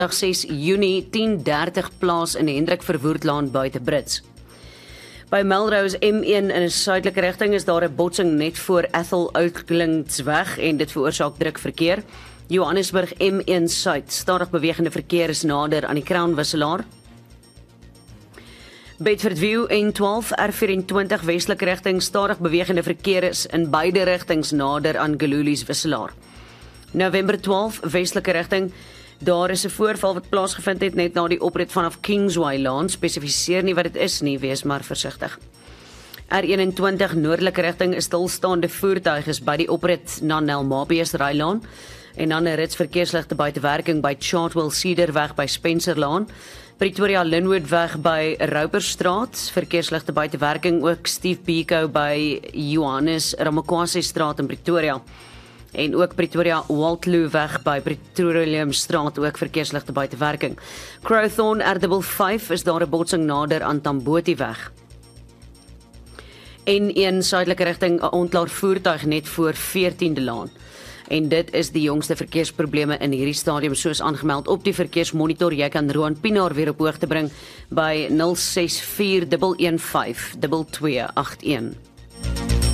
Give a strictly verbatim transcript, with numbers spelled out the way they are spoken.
ses Junie tien dertig plaas in Hendrik Verwoerdlaan buite Brits. By Melrose M een in 'n suidelike rigting is daar 'n botsing net voor Ethel Oudklinksweg en dit veroorsaak druk verkeer. Johannesburg M een Suid, stadig bewegende verkeer is nader aan die Crown wisselaar. Bedford View N twaalf R vyf-en-twintig westelike rigting, stadig bewegende verkeer is in beide rigtings nader aan Gululies wisselaar. November twaalf westelike rigting, daar is 'n voorval wat plaasgevind het net na die oprit vanaf Kingsway Laan, spesifiseer nie wat dit is nie, wees maar versigtig. R eenentwintig noordelike rigting, 'n stilstaande voertuig is by die oprit na Nelmabees Rylaan en dan 'n ritsverkeersligte buite werking by Chartwell Cedarweg by Spencerlaan, Pretoria Linwood weg by Rouperstraat, verkeersligte buite werking ook Steve Biko by Johannes Ramakwase straat in Pretoria. En ook Pretoria Waltloo weg by Petroleumstraat ook verkeersligte buite werking. Crowthorne R vyf vyf is daar 'n botsing nader aan Tamboti weg. N een suidelike rigting, 'n ontlaar voertuig net voor veertiende Laan. En dit is die jongste verkeersprobleme in hierdie stadium soos aangemeld op die verkeersmonitor. Jy kan Roan Pinaar weer op hoogte bring by nul ses vier een een vyf twee twee agt een.